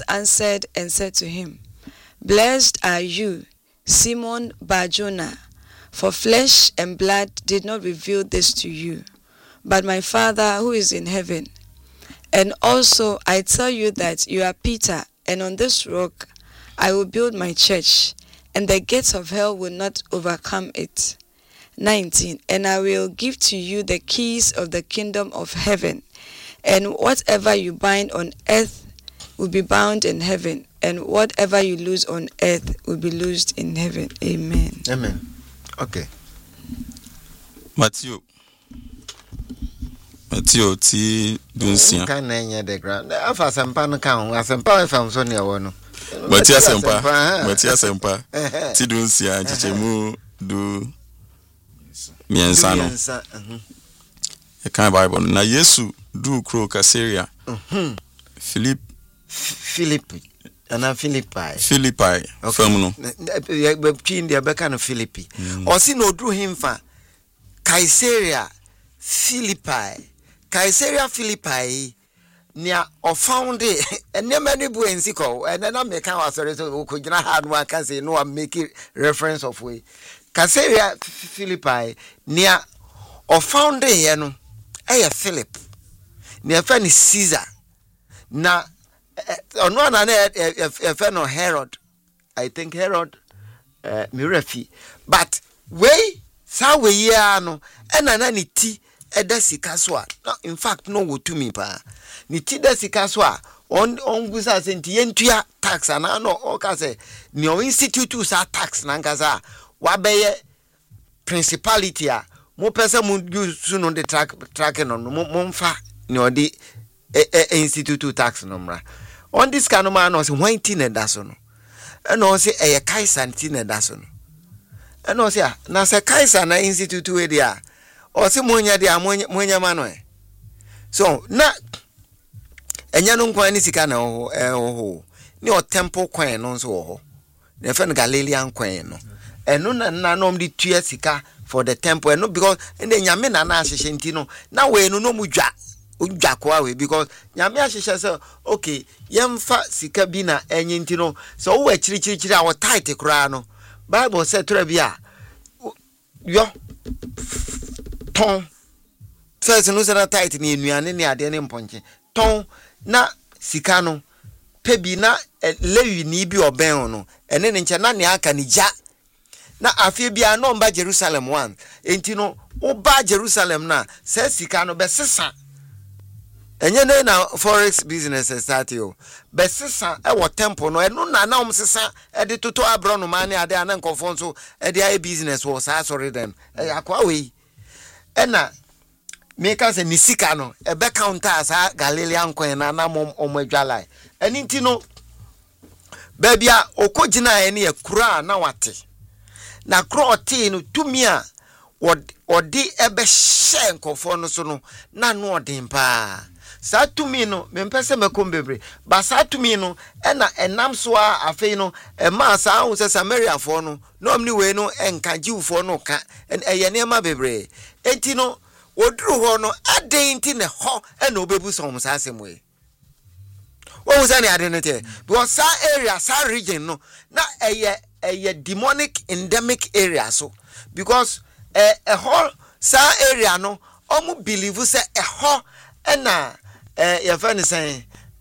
answered and said to him, Blessed are you, Simon Bar-Jonah, for flesh and blood did not reveal this to you, but my Father who is in heaven. And also I tell you that you are Peter, and on this rock I will build my church, and the gates of hell will not overcome it. 19. And I will give to you the keys of the kingdom of heaven, and whatever you bind on earth will be bound in heaven, and whatever you loose on earth will be loosed in heaven. Amen. Amen. Okay. Matthew ti dunsia. Kan na nya de gra. Afa sempa no kan, asempa efam so ne wo no. Matthew asempa. Ti dunsia chichemu du miensa no. E kan Bible na Yesu du kro Caesarea. Philippi. From no. Between the Becca and Philippi. Or see no drew him for Caesarea Philippi. Near or found it, and near many buensico, and then I make our sorry so could not have one can say no, I'm making reference of way. Caesarea Philippi near or found it, no, Philip near Fanny Caesar. Now, on one another, Herod, I think Herod Mirafi, but way, so we no, and an tea. Edasikaswa. In fact, no wo to me pa. Ni ti desikaswa on gusa senti entua tax ana no o ka se ni o institute sa tax na nkasa wa beye principality a mo pese mo use no the track no mo mfa ni o di institute tax no mra. On this kind of man no se wanti na da so no. E no se eye Kaiser nti na da so no. E no se na se Kaiser na institute we dia o se monya dia monya mano so na enya no nkwan ni sika na ho ni o temple kwan no so ho na fe no Galilean kwan no eno na nom di tua sika for the temple eno because ene nyame na ahihye nti no na we no mu dwa kwa we because nyame ahihye say okay yemfa sika bi na enye nti no so wo akirichiri a wo tight kura no Bible say tora bi a yo ton first no say tight ni enuane ni ade ne mponche ton na sika no pebi na lewi ni bi oben no ene ne nche na ne aka ni ja na afie bia no mba Jerusalem one enti no oba Jerusalem na se sika no be sesa enye ne na forex business start yo be sesa e wo temple no eno na sesa e de toto abro no mane ade ana nkofo nso e de ai business wo sa sorry dem e akwa we ena meka se ni sika no e be counter sa Galilean kwan na na omwadwalai eni nti no babia okogina ene ye kura na wate na kro oti no tumia odi ebe she nkofo no so no na no odin pa sa tumi no mempese mekombebre ba sa tumi no ena enam so a afei no e ma sa hu se Samaria fo no nomni we no enka jiwfo no ka eye ne ma bebre enti no oduru ho no aden ti ne ho ena obebu so mo sa asemwe wo hu se ne ade ne te because sa area sa region no na eye demonic endemic area so because a whole sa area no omu believe say a ho ena your friend is saying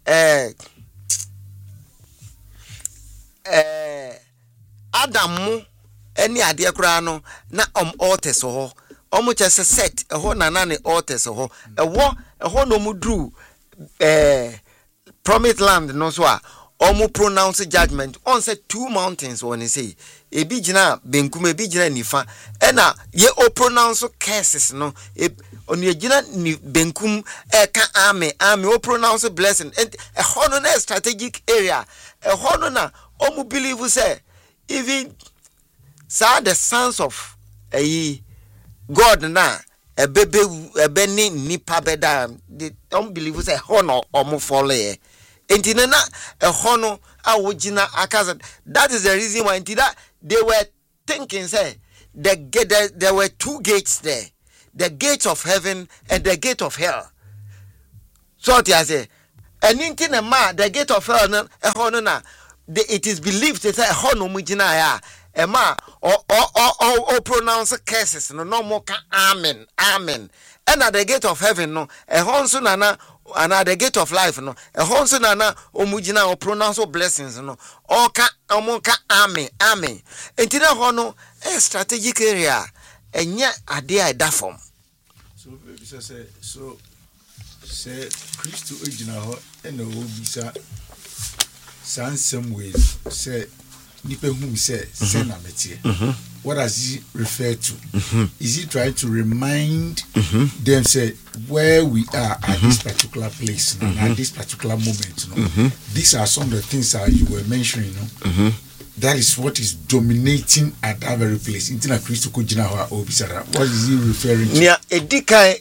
Adamu any ade kura no na altars ho omu chese set ho na ne altars ho ho no mu dru promised land no so a omu pronounce judgment on say two mountains when say ebi gina benkum ebi gina nifa ena ye o pronounce curses no onu gina ni benkum ka army o pronounce blessing a hono na strategic area a hono na omu believe say even sa the sons of God na ebe ni nipa beda they don't believe say hono omu follow Entina na hono awojina akaza. That is the reason why that they were thinking say there were two gates there, the gate of heaven and the gate of hell. So they say and inti ma the gate of hell no na it is believed that a no mugina ya ma or pronounce curses no more amen and at the gate of heaven no a honso nana and at the gate of life no a honso nana omugina or pronounce blessings no or omonka amen entina hono a strategic area enya ade a da form so say Christo ejina ho ena obisa some ways say nipa hu say na metie. What does he refer to? Is he trying to remind them say where we are at this particular place at this particular moment these are some of the things that you were mentioning that is what is dominating at that very place intina Christo ko gina ho obisara. What is he referring to? Nia edikai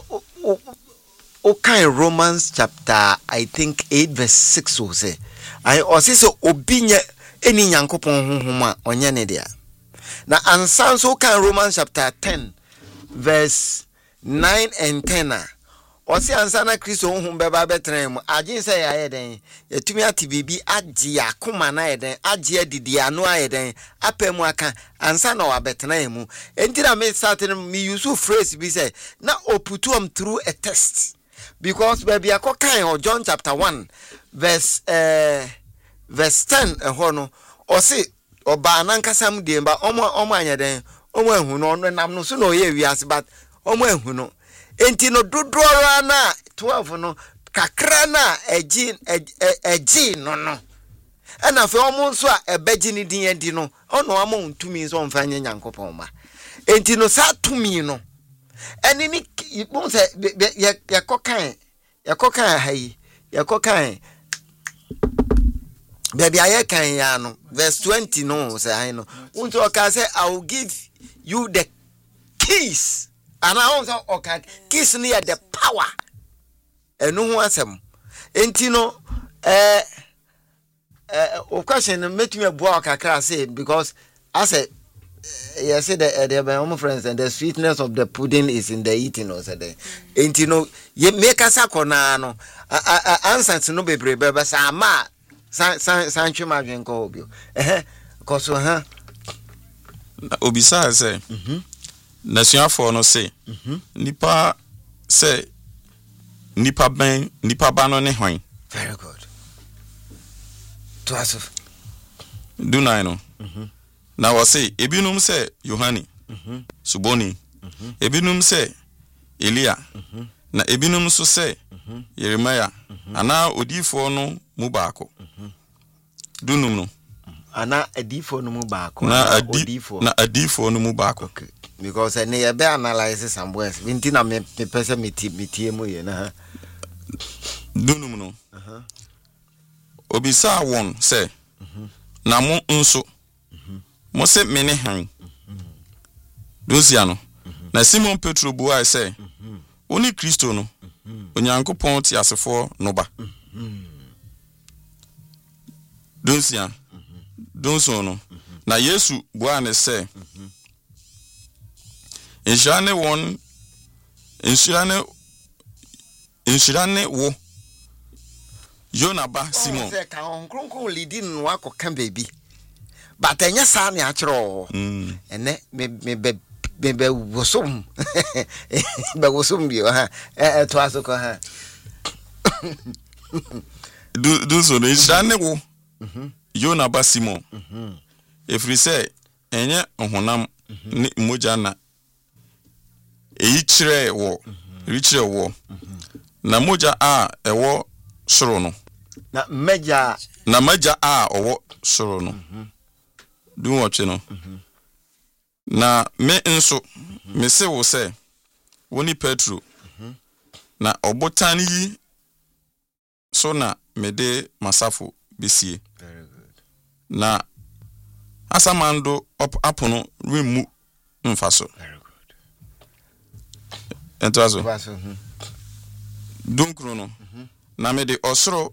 okay, Romans chapter I think 8 verse 6 will say I also obinya eni nyankopon honhoma onye ne dia na ansan so kan Romans chapter 10 verse 9 and 10 osi ansana Kristo honhom beba betran mu agin say ya den yatumi ati bibi agi akoma na yeden agi adidi anu ayeden apemu aka ansana wa betran mu entira me starting me use phrase bi say na oputuam through a test because baby akokan John chapter 1 verse 10 hono osi oba nankasam demba omo anyeden omo ehu no nam no so no ye wiase but omo ehu no enti no dodoro na 12 no kakra na egi no ana fe omo nso a ebeji ni din edi no ono amo ntumi nso mfanye nyankopon ma enti no sa tumi no eni ni bon se yakokan hayi yakokan baby I can ya no verse 20 no say I know unto okay say I will give you the keys and I also okay keys near the power enu ho asem enti no of question metumi aboa kakra say because I said you say the my friends and the sweetness of the pudding is in the eating or say enti no ye make us akona no answer no bebre beba sa ma Sancho Majenko Obio. Koso ha. Obisa say. Nation for no say. Nipa say nipa ban no ne hwan. Very good. To us. Do na no. Na we say ebinum say Yohani. Suboni. Ebinum say Elia. Na ebinum so say Jeremiah. Ana odifo no mu baako. Dunum no. Ana adifo no mu baako. Na adifo no mu baako. Okay. Because I need to analyze some words. Vintina me pesa metie mu ye na. Dunum no. Obisa won say. Na mo nso. Mo se me ne han. Dosia no. Na Simon Petro bua say. Oni Kristo no. Onyankopon ti asefo no ba. Donsia. Donso no. Na Yesu bua ne say. Inshirane wo. Yona ba Simon. Say ka onkronkron leading no akoka baby. But enya sa ne akiro. Ene me wosum. Be wosum bi ha. To asoko ha. Donso no inshirane wo. Yona ba Simon. Efri say enya ohonam ni moja na richire wo na moja a ewo soro no na meja a owo soro no du woche no na me nso me se wo se woni Petro na obotan yi so na me de masafo besie. Very good. Na asamando apono remu mfaso. Very good. Entrazo. Dunkro no. Na me de osoro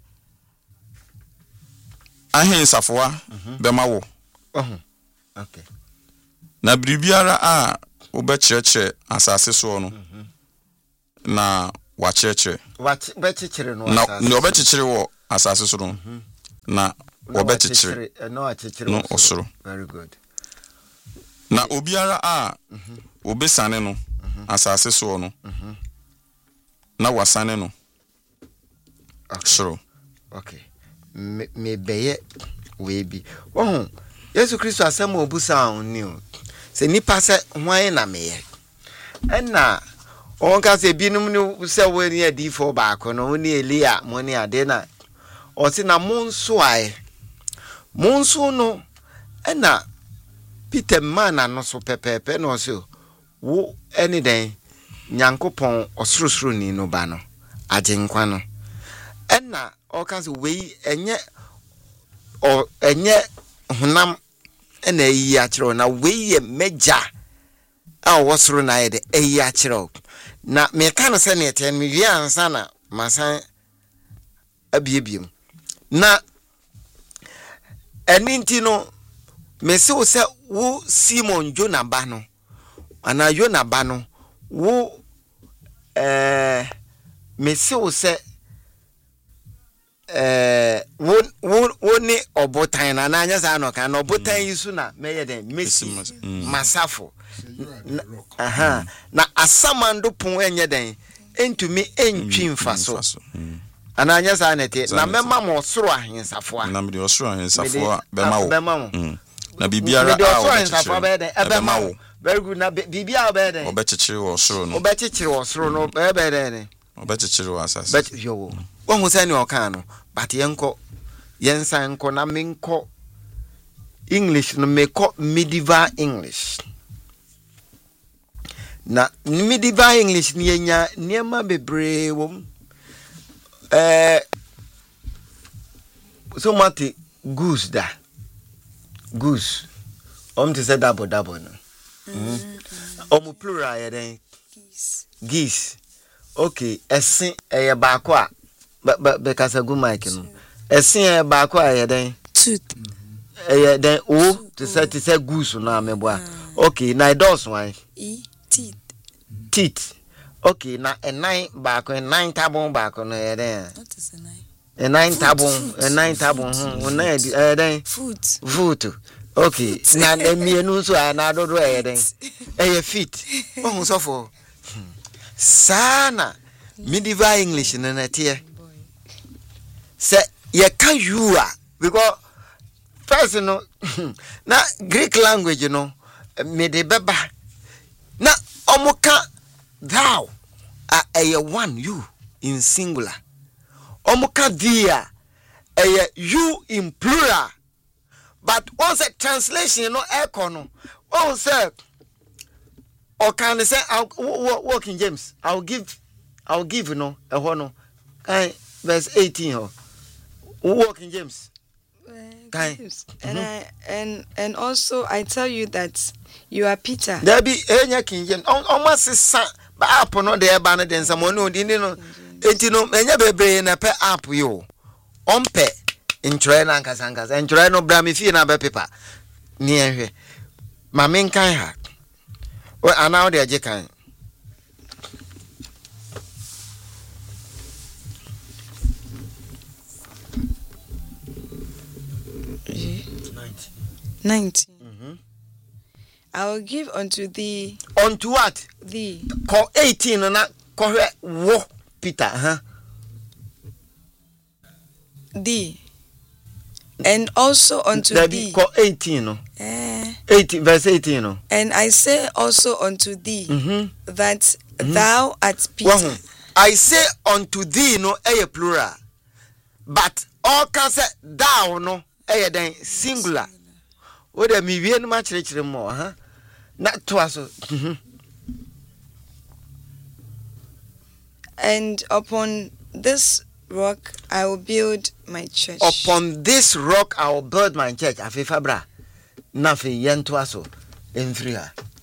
ahen safoa bema wo. Okay. Na bribiara a obekyerechire asase so no. Na wachechere bechechere no na ne obechechere wo asase so no na obechechere no osoro. Very good. Na obiara a obesane no asase so no na wasane no soro. Okay. Me beye we bi. Oh, Yesu Kristo asem obusa oni o. Se nipa se hwan na meye. Enna onka se binum ni se woni adifo baako no oni Elia mo ni ade na o se na monso ae. Monso no enna Peter mana no so pepepe no so wo eni den Nyankopɔn osorosoro ni no ba no agenkwa no enna oka se we enye honam ena yi akiro na we ye meja a wosoro na ye de yi akiro na me ka no se ne eten me wi ansa na masan abiebiem na eninti no me se wo se wo Simon Jonah ba no ana Jonah ba no wo me se wo se wo ni obotan na anya za no kan obotan yisu na meye den Messi masafo aha na asamando pon enye den entumi entwi mfaso ana anya za na te na mema mo soro ahensafo na me de osoro ahensafo bema wo na bibiara bema wo. Very good. Na bibiara be den obechechere wo soro no be den obechechere wo asase but yo won say ni okan no but yensan ko na menko English no meko medieval English na medieval English ni nya niema bebre wom so mati goose goose te say double no plural ya den geese. Okay, esen eye baako a be kasa gu mic no. Esen eye baako a ye den tooth. Eye den o to say goose no ameboa. Okay, na dos one. Teeth. Okay, na nine baako, nine tabon baako no ye den. What is a nine? Nine tabon, na den foot. Okay, na mienu so na dodo eye den. Eye feet. Oh so for sana medieval English na tie say ye can you because first no na Greek language no me de beba na omuka thou a one you in singular omuka dia you in plural but once a translation no echo no on say or can I say walk in James? I'll give no a hono. Verse 18 ho. Walk in James. And also I tell you that you are Peter. There be enya King James. Almost sa ba app no de ba no den samo no di no. Enti no enya bebre na pe app yo. Ompe intro na nkasa. Intro no bra me fie na be paper. Ni ehwe. Ma men kan ha. Well, and now they are jekan. $19. I will give unto thee. Unto what? Thee. Call 18 and not call wo Peter, huh? Thee. And also unto thee. Call 18, no? 18, verse 18, no? And I say also unto thee that thou art Peter. Well, I say unto thee, no, a plural. But all can say thou, no, a then singular. What a me very much richer more, huh? Not twice. And upon this rock I will build my church. Upon this rock I will build my church. Afifabra. Nafi yentuaso in 3.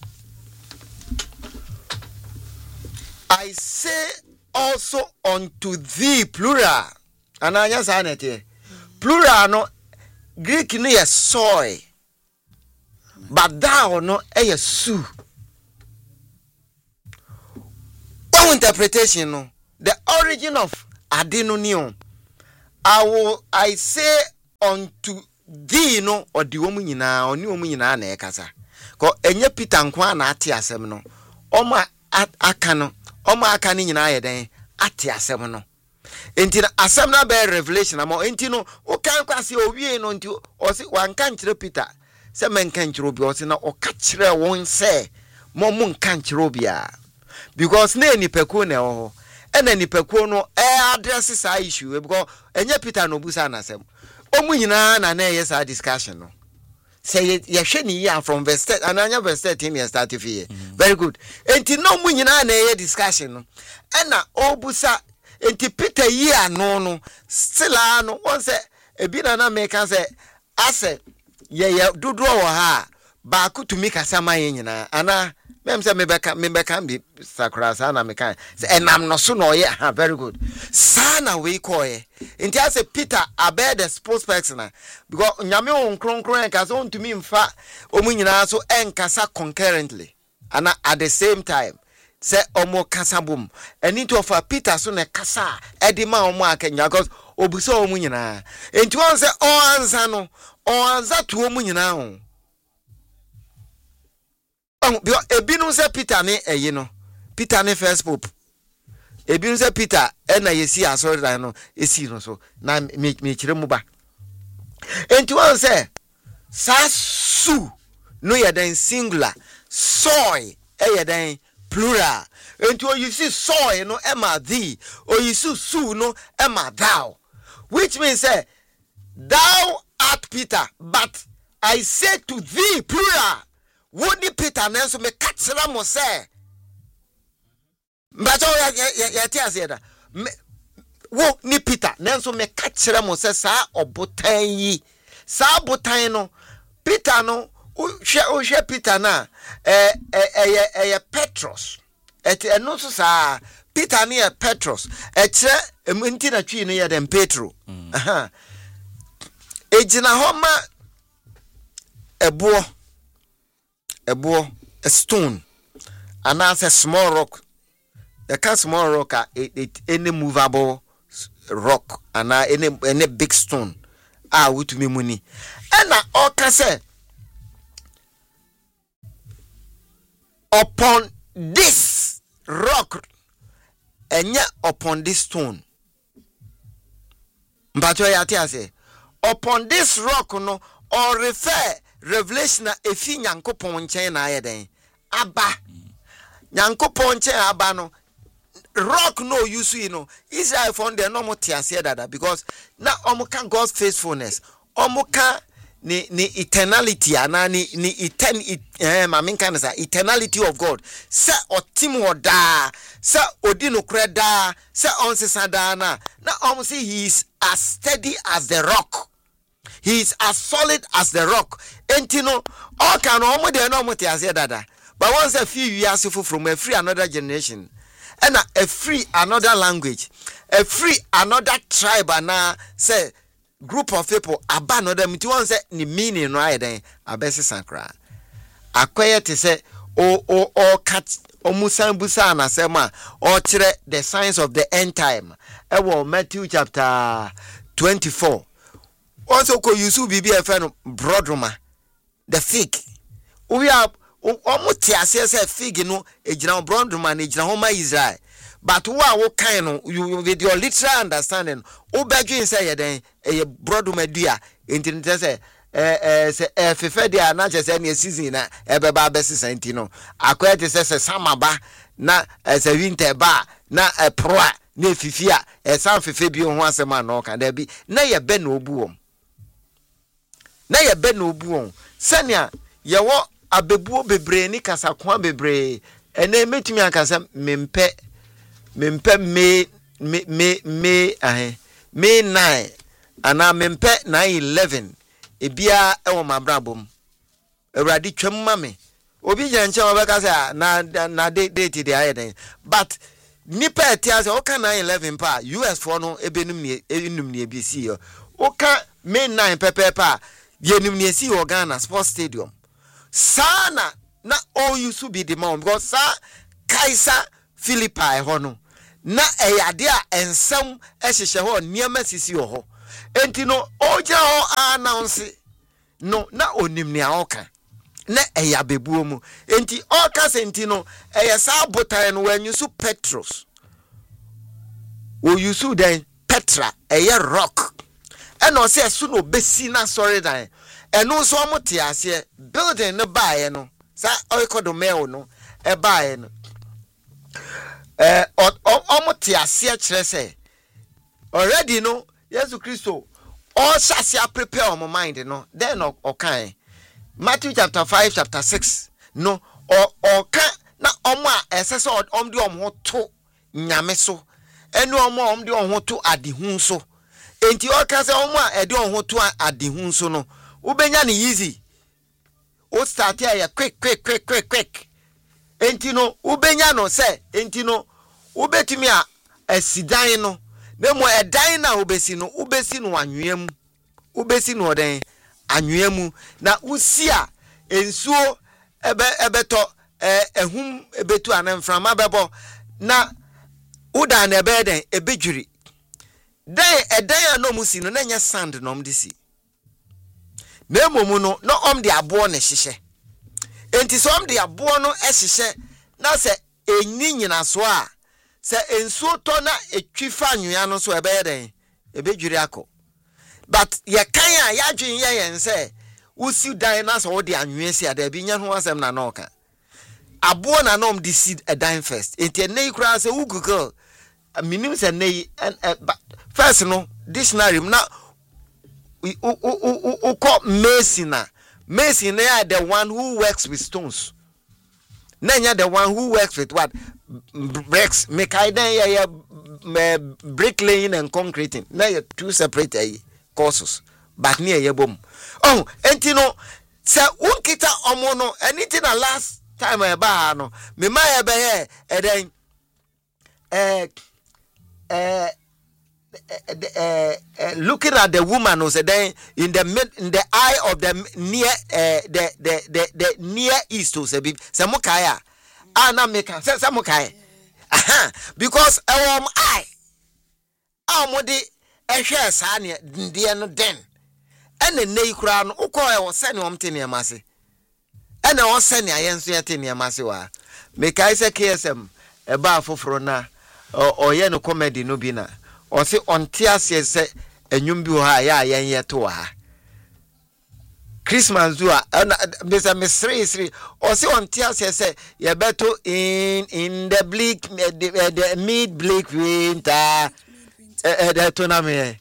I say also unto thee plural. And I just anete. Plural no Greek no ye soy. But thou no a su. One interpretation no. the origin of adenonium. I say unto thee no or the woman in our new woman in an ekasa. Ko enye Peter nkwa ati asem no. Oma akano. Oma akani in aye den ati asem no. Enti na asem na be revelation amo enti no o kan kwase owie no enti o se wan kan kire Peter se men kan kire obi o se na o ka kire won se mo mun kan kire obi a because na nipaku na ho ena nipaku no address sa issue because enye Peter no busa na asem omu nyina na yes our discussion no say ye hwe ni ya from verse 10 ananya verse 13 years start here very good enti no mu nyina na ye discussion no ena obusa enti Peter yi ano still ano won say ebi na make say ase ye dodo wo ha ba ku tumi kasa man nyina ana mem say mebeka bi sakura sa na meka say enam no so no ye ha very good sana we koye enti ase Peter abe the spokesperson because nyame won kronkron enkasa on tumi mfa omu nyina so enkasa concurrently ana at the same time say omo kasa bom eni to for Peter so ne kasa edima omo akenya because obuso omu nyina enti won say o ansa no o ansa to omu nyina ho because ebinu say Peter ne eyi no Peter ne first pope ebinu say Peter na yesi asori dan no esi no so na me kire mu ba enti won say sasu no ye dan singular soy ye dan plural enti you see soy no ema thee or you see su no ema thou which means say thou art Peter but I say to thee plural woni Peter nenso me katsira mo say mbato ya ti aseda wo ni Peter nenso me katsira mo say sa obotan yi sa botan no Peter no hwe Peter na Petros eno so sa Peter ne Petros kire enti na twi no ye dem Petro aha ejina homa a stone and as a small rock the small rock any movable rock and any big stone with me money and all can say upon this rock and yet upon this stone but I say upon this rock no or refer revelation efi nyankopon nchen na ayeden aba nyankopon nchen aba no rock no use you know Israel found their normal tiase dada because na omuka God's faithfulness omuka ni eternality ana ni eternality of God se otim oda se odino kreda se onsesa da na say he is as steady as the rock. He is as solid as the rock. Entino all can almost de no muti as dada. But once a few years from a free another generation, and a free another language, a free another tribe, and say group of people abandon them. It won't say ni meaning right then. Abesi sankra. Acquire to say or cat or musambusa and asema or chire the signs of the end time. Matthew chapter 24. Also ko yusu bibi efeno broadroma the fig we are almost say fig no ejina broadroma na ejina homa Israel but wo kan no you with your literal understanding o bedwin say yeden e broadroma dua enti say fefe dia na chese na season na ebeba besisa enti no akwete say samaba na say winter ba na proa na fifia san fefe bi ho asema na o kan da bi na ye be na obuom na ye be no buon sania ye wo abebuo bebre ni kasakwa bebre ene metumi akasa mempe me 9 ana mempe 911 ebia ewo mabrabom ewradi twam mame obi gyanche obekasa na date dey ayeden but nipa etiase o ka 911 pa US for no ebenum ni ebisi yo o ka May 9 pepepa yenim ni esi Ghana Sports Stadium sana na all you should be the mom because sa Kaiser Philippi hono na eyade a ensem ehihye ho niema sisi ho enti no oja ho announce no na onim ne aoka na eya bebuo mu enti oka senti no eya sa botan no wanyusu Petros o yusu den Petra eya rock eno se su no besi na sorry dan eno so omote ase building no baaye no sa oikodo meo no e baaye no omote ase kire se already no Jesus Christo all shall prepare on my mind no then okay Matthew chapter 5 chapter 6 no or can na omo a esese omde omho to nyame so enu omo omde omho to adehun so enti o ka se omo a ede omho to adehun so no ubenya ne easy o start ya quick enti no ubenya no se enti no ubetumi a asidan no nemo edan na ubesi no anwem ubesi no oden anwemu na usia ensuo ebeto ehum ebetu anamframa bebo na uda na ebeden ebedwiri den edan anomusi no na nya sand no omdisi na emomu no na omde abo na hihye enti so omde abo no ehihye na se enyi nyina so a se ensuo to na etwifa anwea no so ebeden ebedwiri akọ but ye kan a ya dwen ye yen se usi dan na so de anwe si ada bi nya ho asem na no ka abo na nom di seed a dan first enti nei kura se Google minim se nei first no dictionary na call mason na the one who works with stones na nya the one who works with what bricks make I then bricklaying and concreting na two separate courses but near your boom. Oh, enti no se unkita omo no anything the last time I ba no me ma e be here and then looking at the woman who said then in the eye of the near the near east who said samukaya ana meka samukaya because eye amodi ehwe sa ne ndie no den ene nei kura no uko e wo se ne omte ne amase ene wo se ne ayenso yete ne amase wa mekai se KSM e ba foforo na oye no comedy no bi na o se onte ase se enwum bi ho ha ya ayen yeto ha Christmas do Mr. Misri o se onte ase se ye beto in the bleak the mid bleak winter the tournament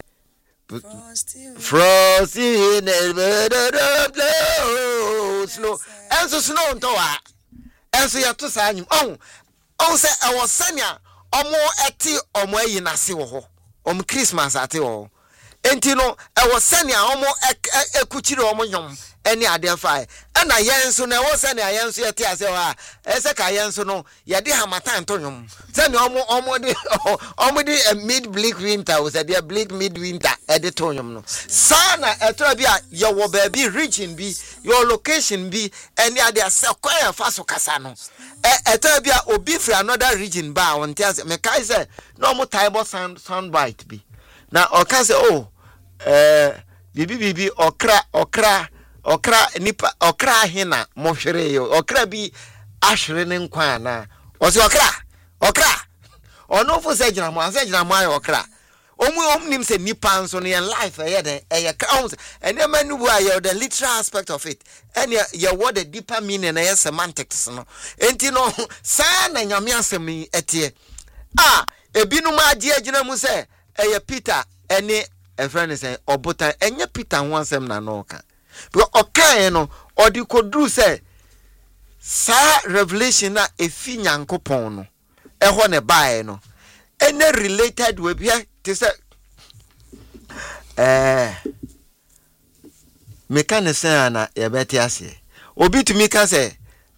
frosty in the snow and so snow to and so ya to say on say I was senior omo eti omo yi na se wo ho Christmas ati wo enti no e was senior omo ekuchiri omo nyom eni ade fa e na yenso na wo senior yenso yeti ase wa ese ka yenso no ye de hamatan to nyom senior omo de mid bleak winter was de bleak mid winter e de to nyom no sana eto bia ye wo ba bi region bi your location bi eni ade ase kwaya fa so kasa no eto bia obi free another region ba on tia me kai say no mo taibo sound bite bi na o ka say oh bibi okra nipa okra hina mohwere yo okra bi ahwere ne nkwa na o se okra ono fo se gina mo ayo okra omnim se nipa nso no your life ye count and the man who are the literal aspect of it and you what the deeper meaning and your semantics no enti no sa na nyame asem etie ebinum ade agina mu se Peter ene a friend say obotan enye Peter ho asem na no ka because okay no odi kodru say sa revelation na efi nyankopon no eho ne bae no ene related we bia te say mekanese na ye beti ase obi tumi ka say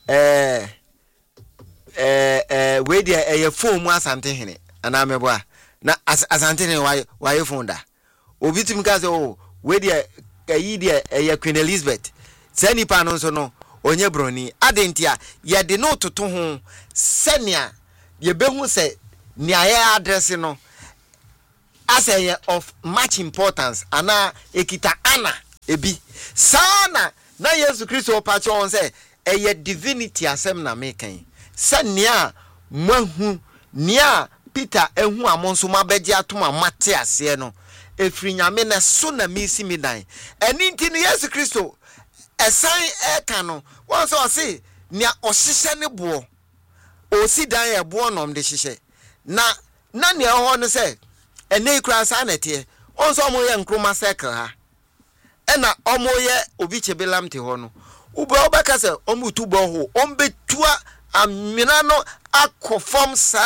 we dia eye phone mu asante hene ana mebo a na asante hene why phone da obi tumi ka say oh we dia kayi dia Queen Elizabeth sani pa no so no onye broni adentia ye de no toto ho senia ye behu se ni aye address no as a of much importance ana ekita ana ebi sana na Yesu Kristo opacho on say eye divinity asem na mekan se nia mahu nia Peter ehu amonso mabeji atoma mate ase no efri nyame na so na misi midan eni nti no Yesu Kristo esan eka no won so say nia ohihye ne bo osi dan e bo nom de hihye na nia ho no say ene kura sa na tie won so mo ye nkroma circle ha ena omo ye obi chebelam te ho no uba obaka se omo tu bo ho ombetua amina no akofom sa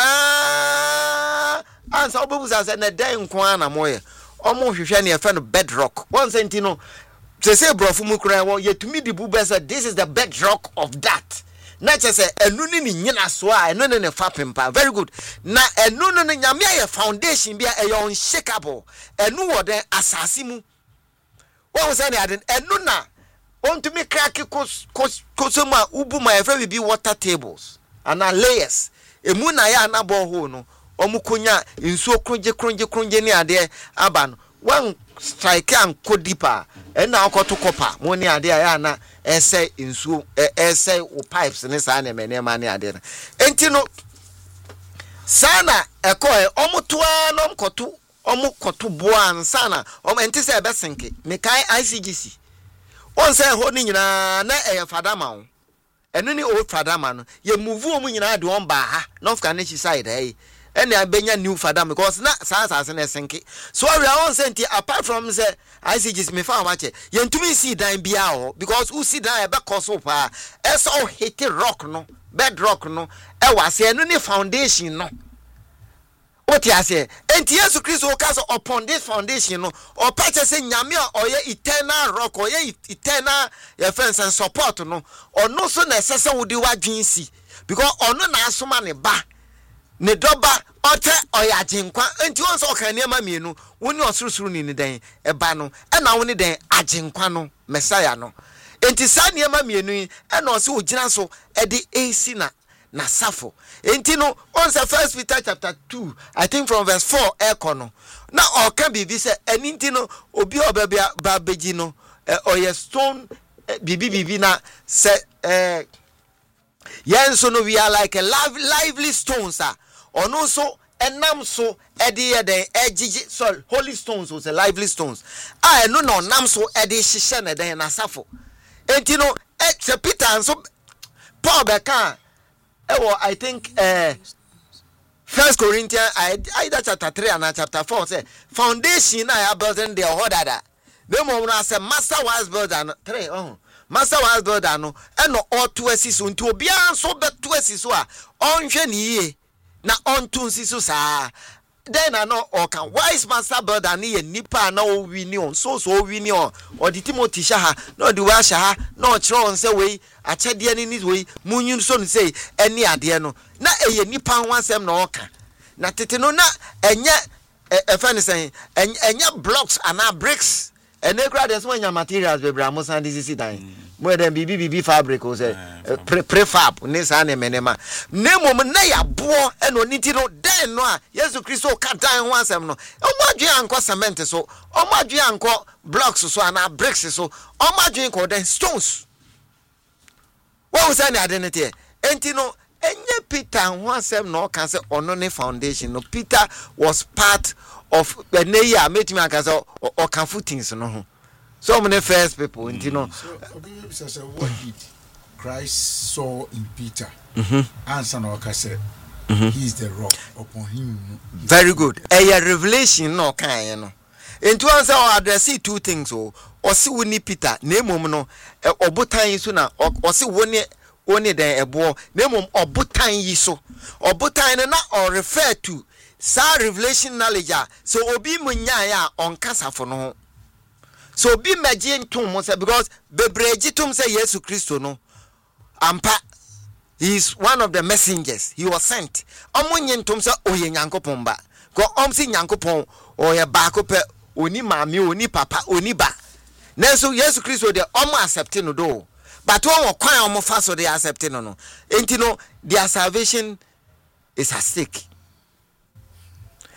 ansa obubu sa se na dan nko na moye omo hwehwe ne efe no bedrock one senti no say brofu mu kura wo yetumi dibu be say this is the bedrock of that na che say enu ni nyina so a enu ne fa pempa very good na enu no nyame ye foundation bia e unshakable enu wo den asase mu wo say ne aden enu na ontumi crack kosoma ubu ma efe bi water tables ana layers emu na ya na borehole no omukonya nsuo kronje ni ade aba no one strike and kodipa ena akoto kopa mo ni ade ya na ese nsuo ese o pipes ne sa na menema ne ade na enti no sana ekoe omutoa no mkoto omukoto boa sana enti se ebesenke me kai ICGC on say ho ni nyina na eye fadama wo enu ni old fadama no ye move omu nyina de on ba ha north Kanechi side ene abenya new fadama because na sa na senke so we are on senti apart from say ICGs me fa ma che ye ntumi si dan bia ho because who si dan e be koso pa e so hit rock no bedrock no e wase enu ni foundation no what you say enti Yesu Kristo ka so upon this foundation no o pa che se nyame oye eternal rock oye eternal defense and support no ono so na sese wudi wadwen si because ono na asoma ne ba ne doba ote oya aginkwa enti won so kan niam mienu woni osurusuru ni den e ba no e na woni den aginkwa no Messiah no enti sa niam mienu e na o se ogina so e de AC na safo enti no on say 1 Peter chapter 2 I think from verse 4 ekono na o kan bibi se enti no obi obabia babeji no oye stone bibi na se yen so no we are like a lively stones ono so enam so ede den ejiji sorry holy stones was a lively stones no nam so ede hihye na den na safo enti no se Peter so Paul beka I think 1 Corinthians either chapter 3 and chapter 4 say foundation na building the hodada them na say master was builder 3 master was builder no eno oto asiso nti obia so beto asiso a onhwe ne yie na onto nsiso saa then I know or can wise master builder ni nipa na o wini on so wini on or the Timothy shaha no the washa ha no chro on say we achede ni ni we munyun so no say any ade no na eye nipa ho asem na oka na tete no na enye efani say enye blocks and bricks and ekra dey so nya materials be bra mo san dis dan more than bibi fabric o say prefab ni sa na menema nemom na ya bo e no niti no den no a Yesu Kristo ka dan ho asem no omadwe anko cement so omadwe anko blocks so and bricks so omadwe anko den stones what was any identity enti no enye Peter ho asem no ka say ono ne foundation no Peter was part of the neya metimi aka say o kan footings no ho so many first people enti no so what did Christ saw in Peter answer no ka say he is the rock upon him very good a revelation no kan no enti one say o address two things o si woni Peter na emom no obotan so na o si woni den ebo na emom obotan yi so obotan na o refer to sa revelation knowledge so obi munya ya on kasafo no so obi magie ntum mo say because bebreji tum say Yesu Kristo no ampa he is one of the messengers he was sent omunye ntum say oye nyankopon ba go omsi nyankopon oye ba ko pe oni maami oni papa oni ba nenso Yesu Kristo de omo accept no do but won kwan omo fa so de accept no enti no their salvation is at stake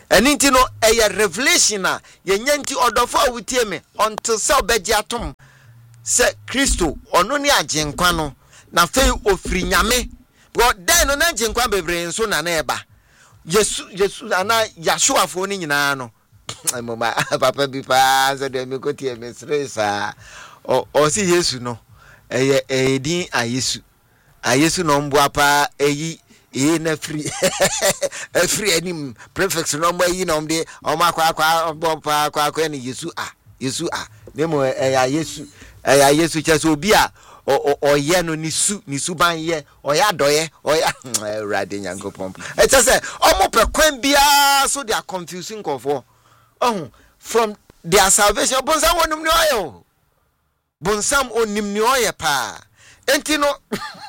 Enti no a revelation na yenyanti odofo awutie me until se obedi atom se Kristo ono ne agenkwa no na fe ofiri nyame god den no na agenkwa bebre nso na na eba Yesu ana Yahshua fo ni nyina no mama papa bi pa so de me kotie me stressa o si Yesu no edin ayesu no mboa pa eyi na free free anim prefix no mbo yi no mde o makwa bompa kwa ni Yesu nemo Yesu chese obi a oye no nisu ban ye oya doye oya rade nyankopom it say omo pe kwan bia so they are confusing of from their salvation bonsam onum ni oyo bonsam onim ni oye pa enti no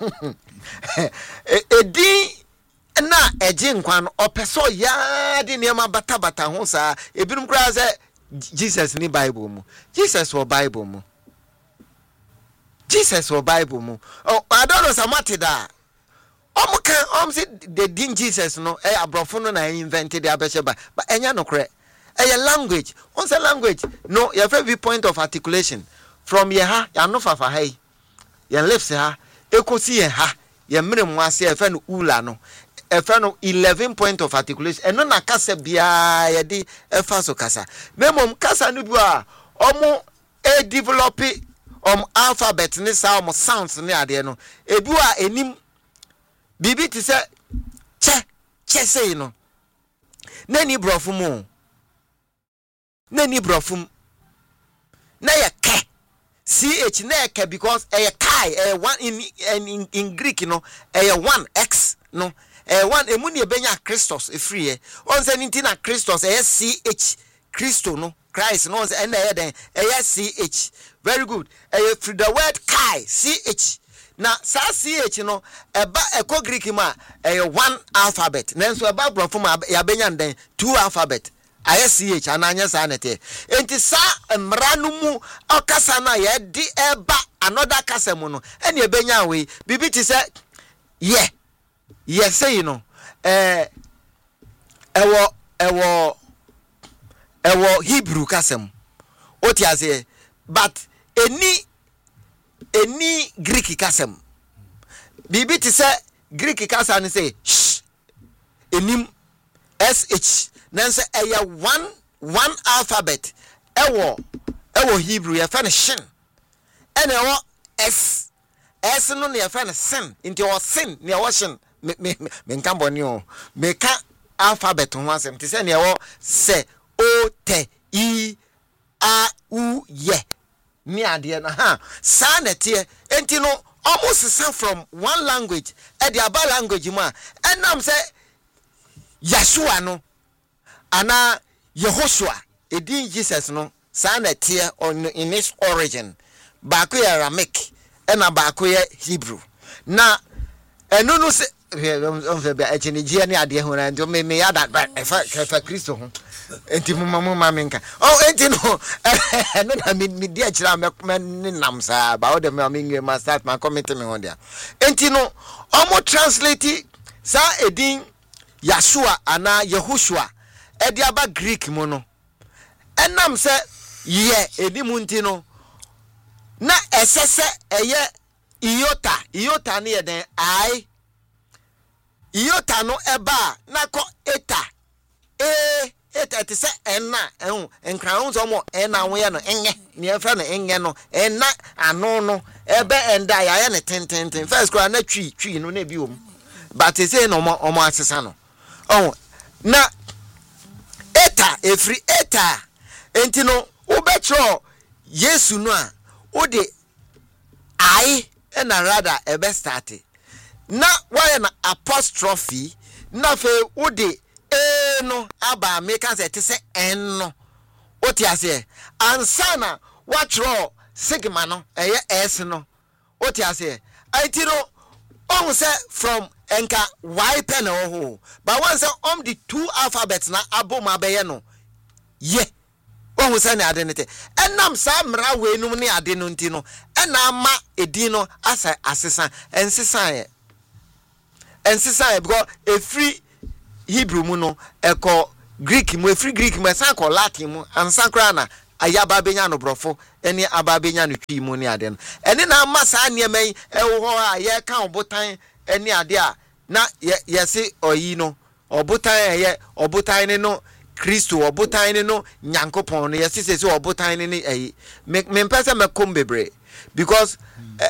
edi na ejinkwa no opeso ya de niam bata ho sa ebinum kra say Jesus ni Bible mu Jesus or Bible mu oh I don't know something that say the din Jesus no abrofo no na invented the abesheba but enya no kre language on say language no your favorite point of articulation from ye ha ya no fafa ha ye lips ha ekosi ye ha ye mere mu ase efe no ula no efe no 11 point of articulation eno na kasa bia ye di efa so kasa memom kasa no bua omo develop alphabet ni sa omo sounds ni ade no ebua enim bibi ti se che sei no nani brofum na ye ke ch na ye ke because kai one in Greek no one x no one emu ne benya Christos free on say nti na Christos ch Christo no Christ no say na den ch very good through the word kai ch na sa ch no eba eko Greek ma one alphabet nanso eba brofo ma ya benya den two alphabet ch ananya sa nete enti sa mra no mu okasa na ye di eba another kasa mu no ene ebenya we bibi ti say say you know ewo Hebrew kasem otiase but any Greek kasem bibi ti say Greek kasa ni say enim sh nanso one alphabet ewo Hebrew ye fa ne shin ene ewo s no ne ye fa ne sin into o sin ne ewo shin me nkan boni o me ka alphabet ho asem ti say ne ewo se o te I a u ye ni ade na ha sa na tie enti no almost sound from one language e the other language ma enam say Yahshua no ana Yehoshua edin Jesus no sa na tie in its origin ba ko Aramaic na ba ko Hebrew na enu no se on fe ba echini gie ni ade ho na ndio me ya da fa Kristo ho enti mama menka enti no eno na me dia kira me nam sa ba o de me nwe ma start ma comment me ho dia enti no omo translate sa edin Yahshua ana Yehoshua edi aba Greek mo no enam se ye edi munti no na esese eye iota ne den iota no eba na ko eta te se enna enkran so mo enna wo ye no enye ne efa no enye no enna ano no ebe enda ya ye ne tenten first kwa na twi no na bi om but say no omo asesa no na eta every eta enti no ubetro Yesu no a ode na rather ebe start na why na apostrophe na fe ode no aba make us say en no otiase ansana watro sigma no s no otiase aitiro on say from enka y pen ho but once the two alphabets na aboma be ye no ye on say na adenete enam sa mra we num ne ade no nti no ena ma edi no asa asesa ensisan because a free Hebrew mu no eko Greek mu free Greek mu san ko Latin mu ansan kra na ayaba benya no brofo ene aba benya no twi mu ne ade no ene na amasa ne mai ewo ho a ye kan obotan ene ade a na ye se oyi no obotan ye obotan ne no Kristo obotan ne no Nyankopon no ye se obotan ne ayi me pese me kom bebre because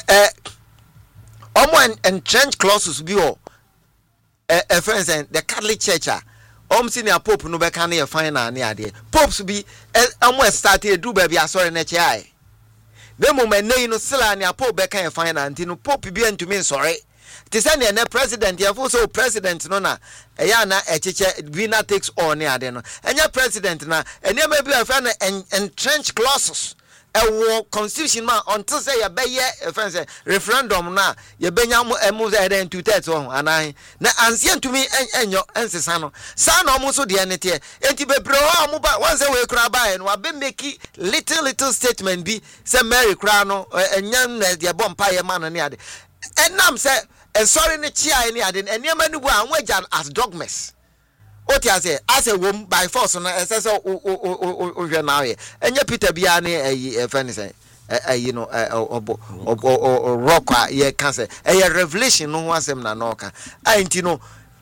entrenched clauses bi o friends and the Catholic Church senior pope no be kan e final na ade popes bi started do baby asori na chai the moment nei no sila ne pope be kan e final nti no pope bi antumi nsori ti say ne president ya fo so president no na ya na echeche winner takes all ne ade no enya president na enya ma bi afa na entrenched clauses constitution ma until say ya be ye friends referendum na ye benya mu say den 2/3 on anan na anse ntumi enyo ensesa no sa na omo so de enete enti bebre ho amu ba wan say we kura ba no abe make little statement bi say Mary kura no enya na de bompa ye ma no ne ade enam say sorry ne chia ne ade eniema ni bu anwajan as dogmas oti ase as a wom by force no esese o hwe na ye enye Peter bia ne ayi friend say ayi no rock ye can say revelation no wasem na no ka anti no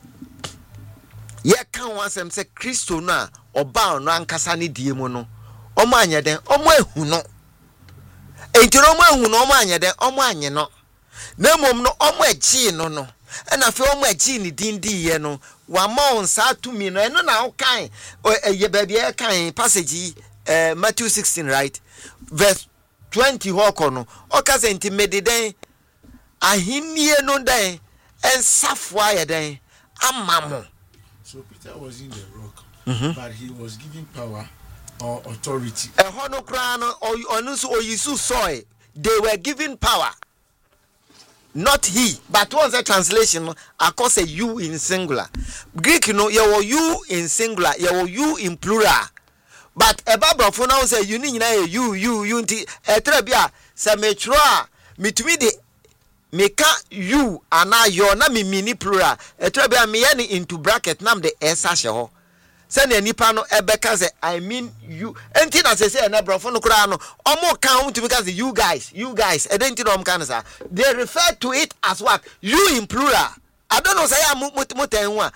ye kan wasem say Kristo no oba no ankasa ne die mu no omo anye den omo ehu no enti no omo ehu no omo anye den omo anye no na mom no omo achi no na fe omo achi ni dindi ye no wa ma sa to me no eno na kan ye ba bia kan passage Matthew 16 right verse 20 hoko no o ka se nti mededen ahinie no den ensafo aye den amamo. So Peter was in the rock, but he was given power or authority. Hono kra no onu so oyisu soy they were given power. Not he, but what's the translation? I call say you in singular. Greek, you in singular, you in plural. But a Bible for now say you need you trebia say metroa me to me the make you and I your na me mini plural. Trebia me any into bracket nam the esa ho. Send any pano ebeka say I mean you. Enti na say na bro for no kura no. Omo kan to because you guys. Edenti no kan say. They refer to it as what? You in plural. I don't know say mutenwa.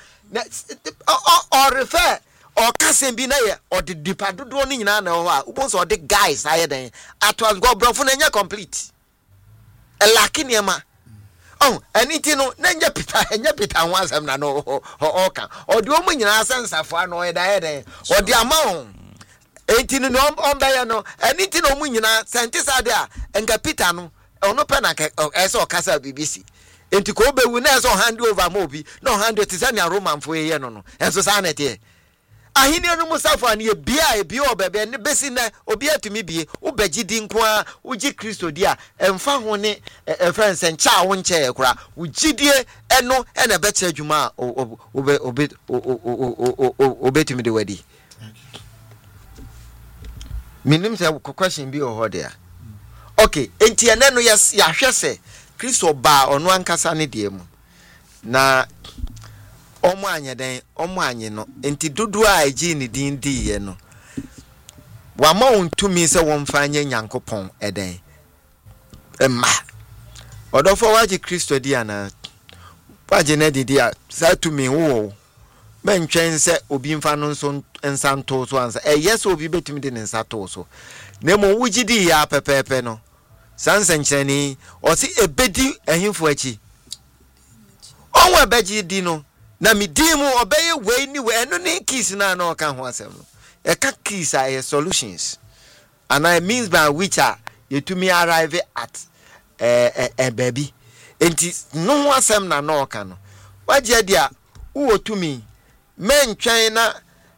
Or refer or kasen bi na ye or the dipadodo ni nyina na ho a. Ubon so the guys aye den. Atwas go bro for na nya complete. Elaki niema. Oh, anything no nanya Peter wansam na no oka. O de omo nyina sensafo ano e da eden. O de amount. Anything no ombeya no, anything omo nyina sentisa de a enga Peter no, ono pe na eso kasa BBC. Enti ko bewu na eso hand over mo bi, no hand it is any Roman fo ye no no. Enso sa na te. Ahini no musafo an ye bia obebe ne besi na obi atumi bie ubegidi nko a uji Kristo dia emfa ho ne friends encha wo nche ekura ugidie eno ena beche adwuma obetumi de wadi. Minim say question bi o ho dia. Okay, enti ene no yes ya hwese Kristo ba ono ankasa ne die mu na omo anye no enti dodo a agi ni din di ye no wa ma ontumi se won fanye Nyankopon eden emma odofo waje Kristo di ana waje na di a sa tumi wo mentwen se obi mfa no nso nsanto so ansa yes obi betumi de nsanto so na mo wugidi ya pepepe no sansanchani o si ebedi ehimfo achi onwa beji di no na midimu obeye we ni we no ni keys na no kan ho asem no e ka keys are solutions and I means by which are you to me arrive at baby enti no ho asem na no kan no waje dia wo to me mentwen na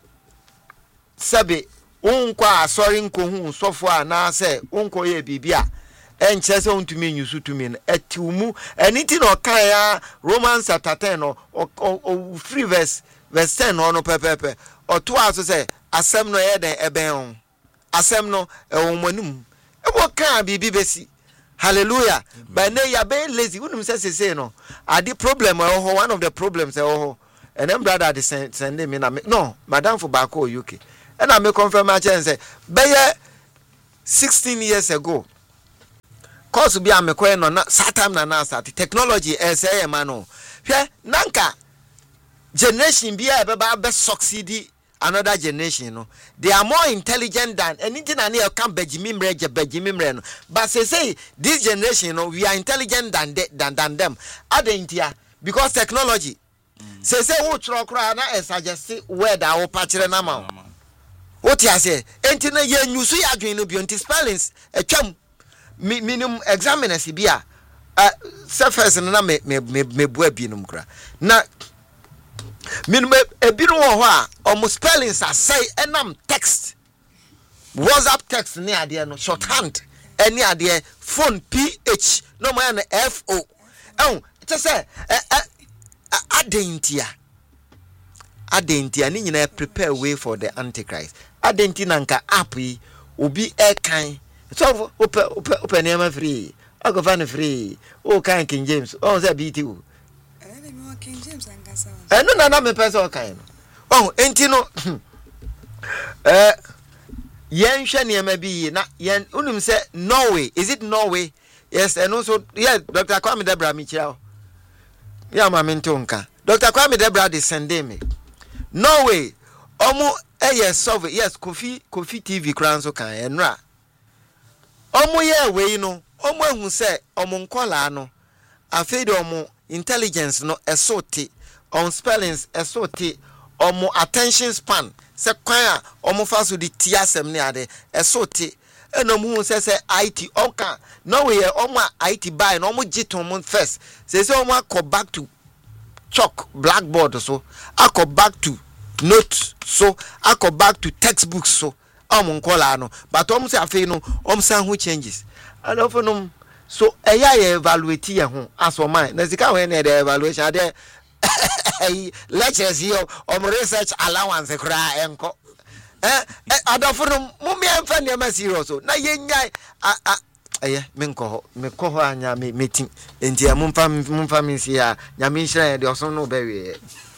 sabe unkwa asori nko hu sofo a na se unko ye bibia enche se untumi nyusu tumi etiumu eniti no kan ya Romans chapter 10 no o free verse 10 no pepepe o to aso se asem no ye den eben asem no ewomanum ebo kan bibi besi hallelujah by na ya be lazy unum se no adi problem one of the problems and then brother de send me na no madam for back o UK and I me confirm my chance say be 16 years ago course bi am ko no na satam na start technology say man no hwe nanka generation bi e be succeed another generation no they are more intelligent than anything and you can Benjamin no but say this generation no we are intelligent than them adentia because technology say wo tro kra na suggest word a wo patire na ma what you say enti na ye nyusu ya adwen no bi spellings atwam minimum examiners bi a surface na me bua bi no kra na minimum ebiro wo ho a almost spellings are say enam text WhatsApp text ni ade no shorthand any ade phone ph no man fo it say adentia ni nyina prepare way for the antichrist adenti nanka app yi obi kan so open name free agofan free o kan King James o say BTO King James angasa no na me person kan no enti no yen hwe neme bi na yen unum say Norway is it Norway yes and also yeah Dr. Kwame Debra mi chira ya ma mentonka Dr. Kwame Debra de send me Norway omo solve yes Kofi TV kran so kan enra omo ye we no omo ehun se omo nkola no afeed omo intelligence no esote on spellings esote omo attention span se kwan a omo fa so di tiasem ne ade esote eno mu se IT onka Norway omo IT buy no omo giton mo first se omo akọ back to chalk blackboard so akọ back to note so akọ back to textbooks so omo nkola no but omo se afei no omo san who changes and often so eya evaluate ye ho aso man na sika when the evaluation ade lectures here research allowance kra enko adofo no mummy emfa ne ma serious so na yenya menko ho anya meeting enti mumfa minsi ya nya me nhira de oso no bewe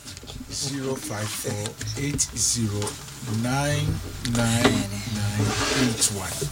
054809981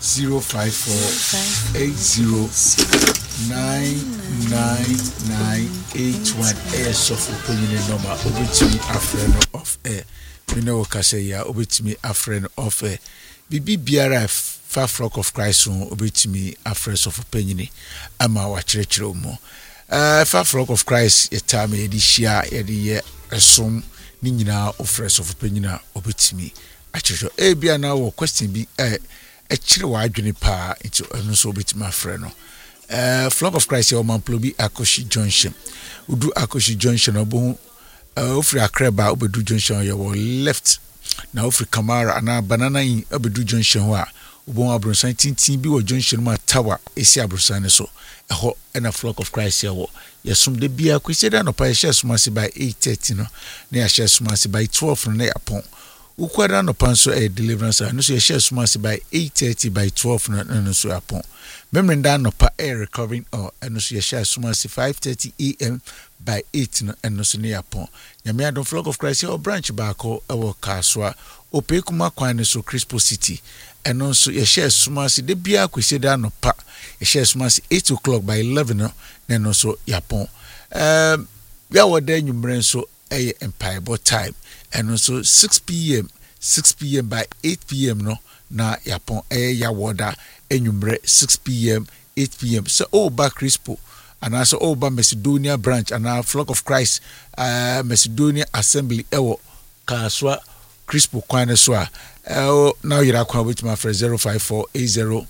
054809981 airsoft opinion number obetimi afreno of air mino okaseya obetimi afreno of air bibi biara fa flock of Christ obetimi afres of opinion ama wa kyerɛkyerɛ mu fa flock of Christ etame edihia ye esom ni nyina ofres of opinion obetimi akyerɛkyerɛ ebia na wo question bi ekire wa adwene pa into eno so betima afre no flock of Christ your man plobi Akoshi Junction udu Akoshi Junction obo ofri Akreba obedu junction your left na ofri Kamara ana banana in obedu junction ho a obo abronsan tintin bi wo junction ma tower esi abronsan ne so eho na flock of Christ here wo yesum de bia kwesida no pa share sumasi by 8:30 no na share sumasi by 12 no na yapon ukwada no panso deliverance no so share sumasi by 8:30 by 12 no so yapon memrenda no pa recovering or no so share sumasi 5:30 am by 8 no so ne yapon nyame adon flock of Christ here branch back o kaswa opekuma kwan so Crispo City eno so share sumasi de bia kwesida no pa share sumasi 8 o'clock by 11 no so yapon ya wode nyumren so empire time and also 6 p.m. by 8 p.m. no na yapon ya woda enyumre 6 p.m. 8 p.m. so ba Crispo and also ba Macedonia branch and our flock of Christ Macedonia assembly ewo kaswa Crispo kwane so now you are kwa with my friend 05480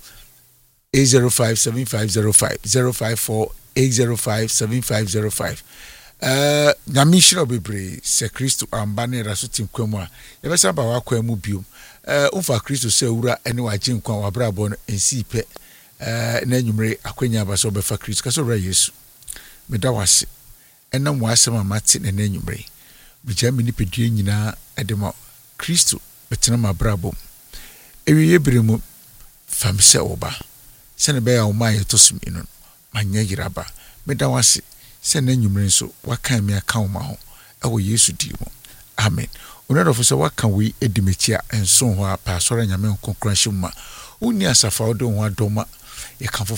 8057505 05480575505 nyamishiro bebre se Kristo ambane rasuti nkwemu a yebesa ba wakwa mu biom umfa Kristo se wura ene waje nkwa wabrabo no ensipe na nyumre akwenya baso befa Kristo kaso ra Yesu medawase enam wasem amate na nyumre bijami ni pedue nyina edema Kristo betena mabrabo ewiye bremu famse oba sene be ya oma yetosumi no manya yiraba medawase se na nyumre nso wakan me aka oma ho ɛwɔ Yesu di mu amen onadɔfo sɛ waka wei edimechi a enso ho a pa asɔre nyame nkonkran hyema wonni asafa wo de ho adɔma yɛkamfo